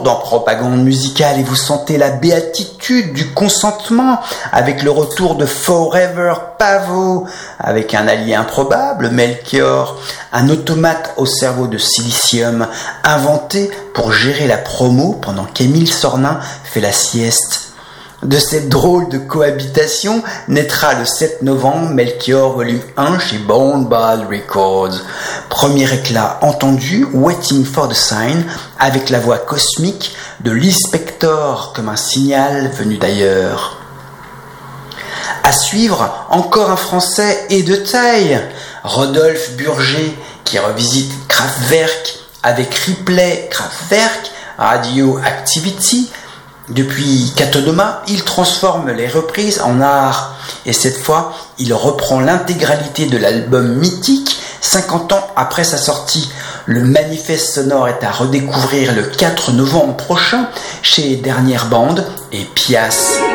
dans Propagande musicale et vous sentez la béatitude du consentement avec le retour de Forever Pavot, avec un allié improbable, Melchior, un automate au cerveau de silicium inventé pour gérer la promo pendant qu'Émile Sornin fait la sieste. De cette drôle de cohabitation naîtra le 7 novembre Melchior volume 1 chez Bone Bad Records. Premier éclat entendu, Waiting for the Sign, avec la voix cosmique de Lee Spector comme un signal venu d'ailleurs. À suivre, encore un Français et de taille, Rodolphe Burger qui revisite Kraftwerk avec Ripley Kraftwerk, Radioactivity. Depuis Cathodoma, il transforme les reprises en art et cette fois, il reprend l'intégralité de l'album mythique 50 ans après sa sortie. Le manifeste sonore est à redécouvrir le 4 novembre prochain chez Dernière Bande et Pias.